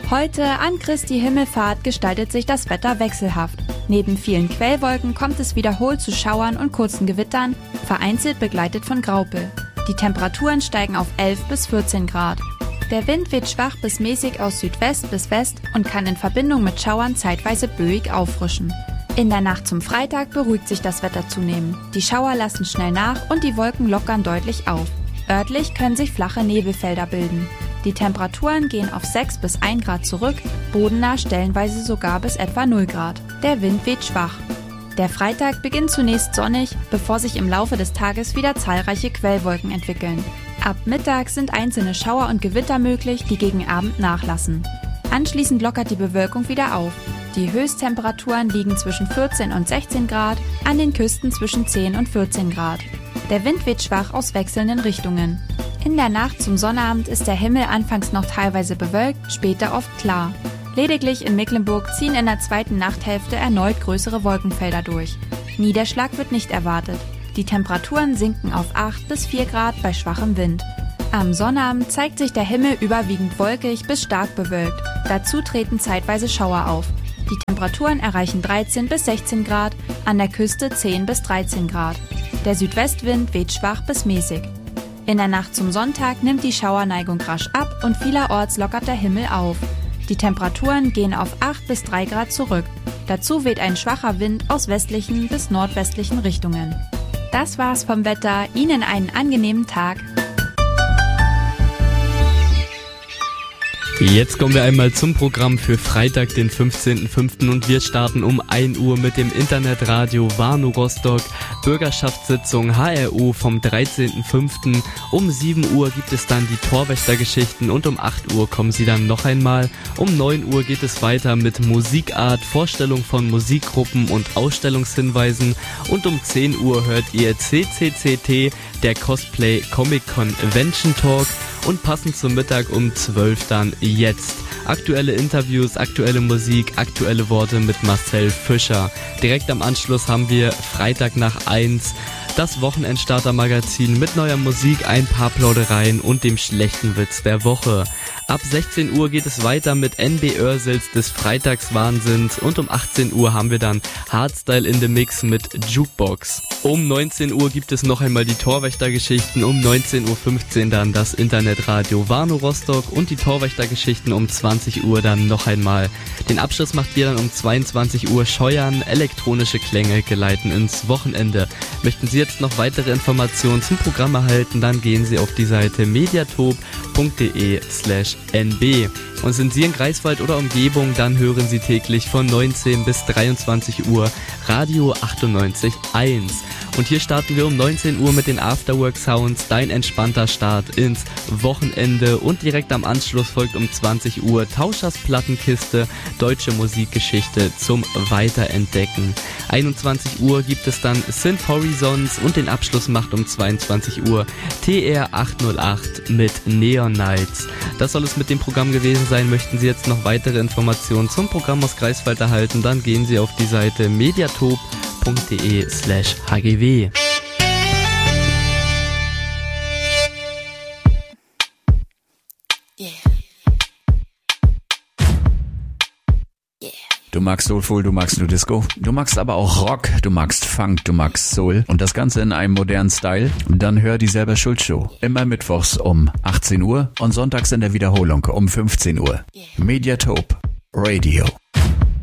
Heute an Christi Himmelfahrt gestaltet sich das Wetter wechselhaft. Neben vielen Quellwolken kommt es wiederholt zu Schauern und kurzen Gewittern, vereinzelt begleitet von Graupel. Die Temperaturen steigen auf 11 bis 14 Grad. Der Wind weht schwach bis mäßig aus Südwest bis West und kann in Verbindung mit Schauern zeitweise böig auffrischen. In der Nacht zum Freitag beruhigt sich das Wetter zunehmend. Die Schauer lassen schnell nach und die Wolken lockern deutlich auf. Örtlich können sich flache Nebelfelder bilden. Die Temperaturen gehen auf 6 bis 1 Grad zurück, bodennah stellenweise sogar bis etwa 0 Grad. Der Wind weht schwach. Der Freitag beginnt zunächst sonnig, bevor sich im Laufe des Tages wieder zahlreiche Quellwolken entwickeln. Ab Mittag sind einzelne Schauer und Gewitter möglich, die gegen Abend nachlassen. Anschließend lockert die Bewölkung wieder auf. Die Höchsttemperaturen liegen zwischen 14 und 16 Grad, an den Küsten zwischen 10 und 14 Grad. Der Wind weht schwach aus wechselnden Richtungen. In der Nacht zum Sonnabend ist der Himmel anfangs noch teilweise bewölkt, später oft klar. Lediglich in Mecklenburg ziehen in der zweiten Nachthälfte erneut größere Wolkenfelder durch. Niederschlag wird nicht erwartet. Die Temperaturen sinken auf 8 bis 4 Grad bei schwachem Wind. Am Sonnabend zeigt sich der Himmel überwiegend wolkig bis stark bewölkt. Dazu treten zeitweise Schauer auf. Die Temperaturen erreichen 13 bis 16 Grad, an der Küste 10 bis 13 Grad. Der Südwestwind weht schwach bis mäßig. In der Nacht zum Sonntag nimmt die Schauerneigung rasch ab und vielerorts lockert der Himmel auf. Die Temperaturen gehen auf 8 bis 3 Grad zurück. Dazu weht ein schwacher Wind aus westlichen bis nordwestlichen Richtungen. Das war's vom Wetter. Ihnen einen angenehmen Tag. Jetzt kommen wir einmal zum Programm für Freitag, den 15.05. und wir starten um 1 Uhr mit dem Internetradio Warnow Rostock, Bürgerschaftssitzung HRU vom 13.05. Um 7 Uhr gibt es dann die Torwächtergeschichten und um 8 Uhr kommen sie dann noch einmal. Um 9 Uhr geht es weiter mit Musikart, Vorstellung von Musikgruppen und Ausstellungshinweisen und um 10 Uhr hört ihr CCCT, der Cosplay Comic Convention Talk. Und passend zum Mittag um 12 dann jetzt. Aktuelle Interviews, aktuelle Musik, aktuelle Worte mit Marcel Fischer. Direkt am Anschluss haben wir Freitag nach 1 das Wochenendstarter-Magazin mit neuer Musik, ein paar Plaudereien und dem schlechten Witz der Woche. Ab 16 Uhr geht es weiter mit NB Oersels des Freitagswahnsinns und um 18 Uhr haben wir dann Hardstyle in the Mix mit Jukebox. Um 19 Uhr gibt es noch einmal die Torwächtergeschichten, um 19.15 Uhr dann das Internetradio Warnow Rostock und die Torwächtergeschichten um 20 Uhr dann noch einmal. Den Abschluss macht hier dann um 22 Uhr Scheuern, elektronische Klänge geleiten ins Wochenende. Möchten Sie jetzt noch weitere Informationen zum Programm erhalten, dann gehen Sie auf die Seite mediatop.de/nb. Und sind Sie in Greifswald oder Umgebung, dann hören Sie täglich von 19 bis 23 Uhr Radio 98.1. Und hier starten wir um 19 Uhr mit den Afterwork Sounds, dein entspannter Start ins Wochenende. Und direkt am Anschluss folgt um 20 Uhr Tauschers Plattenkiste, deutsche Musikgeschichte zum Weiterentdecken. 21 Uhr gibt es dann Synth Horizons und den Abschluss macht um 22 Uhr TR 808 mit Neon Nights. Das soll es mit dem Programm gewesen sein. Möchten Sie jetzt noch weitere Informationen zum Programm aus Greifswald erhalten, dann gehen Sie auf die Seite mediatop.de/hgw. Du magst Soulful, du magst New Disco, du magst aber auch Rock, du magst Funk, du magst Soul und das Ganze in einem modernen Style? Dann hör die Selber Schuld Show. Immer mittwochs um 18 Uhr und sonntags in der Wiederholung um 15 Uhr. Mediatop Radio.